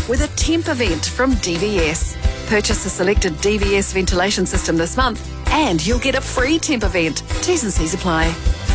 with a temp event from DVS. Purchase a selected DVS ventilation system this month and you'll get a free temp event. T's and C's apply.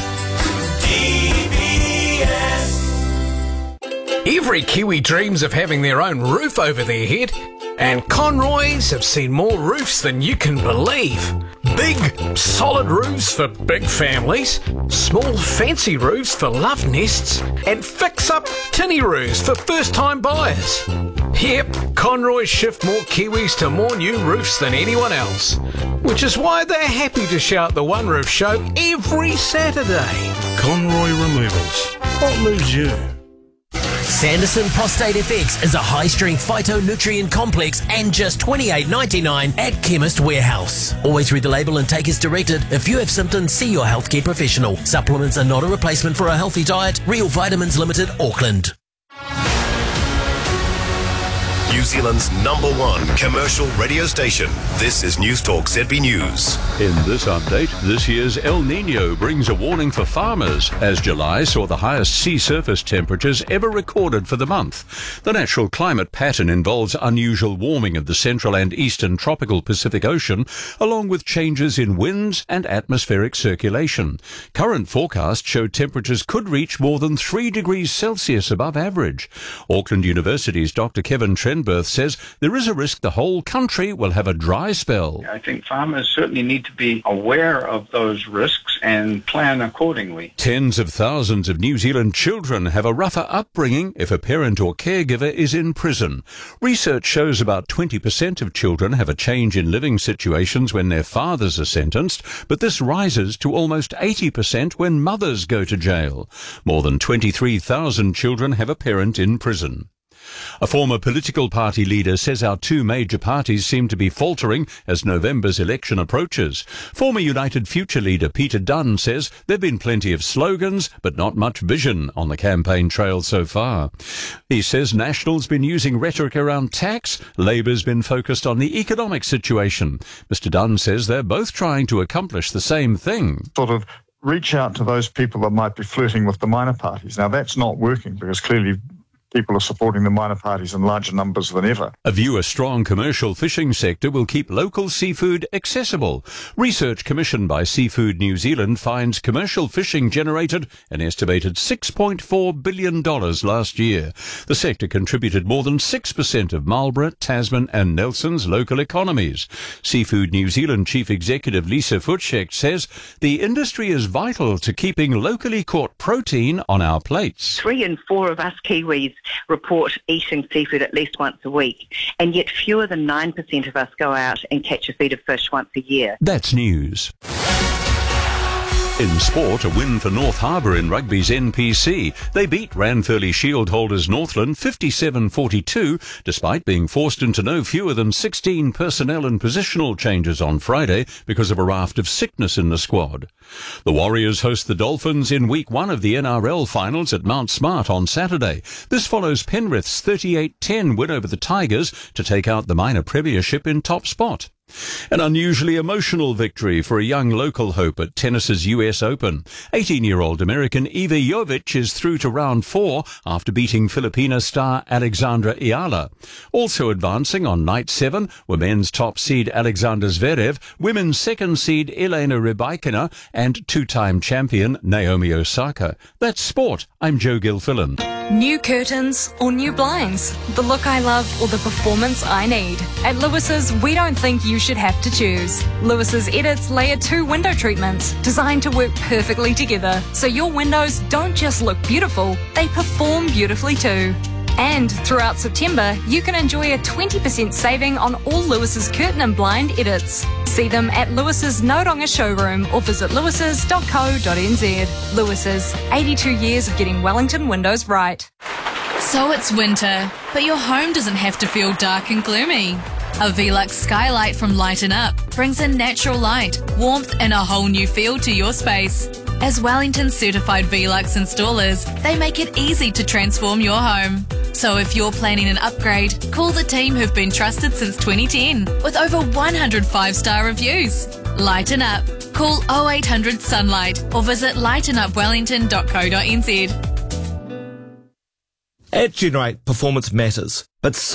Every Kiwi dreams of having their own roof over their head, and Conroy's have seen more roofs than you can believe. Big, solid roofs for big families, small, fancy roofs for love nests, and fix-up tinny roofs for first-time buyers. Yep, Conroy's shift more Kiwis to more new roofs than anyone else, which is why they're happy to shout the One Roof Show every Saturday. Conroy Removals. What moves you? Sanderson Prostate FX is a high-strength phytonutrient complex and just $28.99 at Chemist Warehouse. Always read the label and take as directed. If you have symptoms, see your healthcare professional. Supplements are not a replacement for a healthy diet. Real Vitamins Limited, Auckland. New Zealand's #1 commercial radio station. This is News Talk ZB News. In this update, this year's El Nino brings a warning for farmers as July saw the highest sea surface temperatures ever recorded for the month. The natural climate pattern involves unusual warming of the central and eastern tropical Pacific Ocean, along with changes in winds and atmospheric circulation. Current forecasts show temperatures could reach more than 3 degrees Celsius above average. Auckland University's Dr. Kevin Trenberth says there is a risk the whole country will have a dry spell. I think farmers certainly need to be aware of those risks and plan accordingly. Tens of thousands of New Zealand children have a rougher upbringing if a parent or caregiver is in prison. Research shows about 20% of children have a change in living situations when their fathers are sentenced, but this rises to almost 80% when mothers go to jail. More than 23,000 children have a parent in prison. A former political party leader says our two major parties seem to be faltering as November's election approaches. Former United Future leader Peter Dunn says there have been plenty of slogans, but not much vision on the campaign trail so far. He says National's been using rhetoric around tax, Labour's been focused on the economic situation. Mr Dunn says they're both trying to accomplish the same thing. Sort of reach out to those people that might be flirting with the minor parties. Now, that's not working because clearly people are supporting the minor parties in larger numbers than ever. A view a strong commercial fishing sector will keep local seafood accessible. Research commissioned by Seafood New Zealand finds commercial fishing generated an estimated $6.4 billion last year. The sector contributed more than 6% of Marlborough, Tasman and Nelson's local economies. Seafood New Zealand Chief Executive Lisa Futschek says the industry is vital to keeping locally caught protein on our plates. 3 in 4 of us Kiwis report eating seafood at least once a week, and yet fewer than 9% of us go out and catch a feed of fish once a year. That's news. In sport, a win for North Harbour in rugby's NPC. They beat Ranfurly Shield holders Northland 57-42, despite being forced into no fewer than 16 personnel and positional changes on Friday because of a raft of sickness in the squad. The Warriors host the Dolphins in Week 1 of the NRL Finals at Mount Smart on Saturday. This follows Penrith's 38-10 win over the Tigers to take out the minor premiership in top spot. An unusually emotional victory for a young local hope at tennis's US Open. 18-year-old American Iva Jovic is through to round 4 after beating Filipina star Alexandra Ayala. Also advancing on night 7 were men's top seed Alexander Zverev, women's second seed Elena Rybakina, and two-time champion Naomi Osaka. That's sport. I'm Joe Gilfillan. New curtains or new blinds? The look I love or the performance I need? At Lewis's, we don't think you should have to choose. Lewis's Edits Layer 2 window treatments, designed to work perfectly together, so your windows don't just look beautiful, they perform beautifully too. And throughout September, you can enjoy a 20% saving on all Lewis's curtain and blind edits. See them at Lewis's Noronga showroom or visit lewis's.co.nz. Lewis's, 82 years of getting Wellington windows right. So it's winter, but your home doesn't have to feel dark and gloomy. A Velux skylight from Lighten Up brings in natural light, warmth and a whole new feel to your space. As Wellington certified Velux installers, they make it easy to transform your home. So if you're planning an upgrade, call the team who've been trusted since 2010 with over 100 5-star reviews. Lighten Up. Call 0800 Sunlight or visit lightenupwellington.co.nz. At Generate, performance matters, but so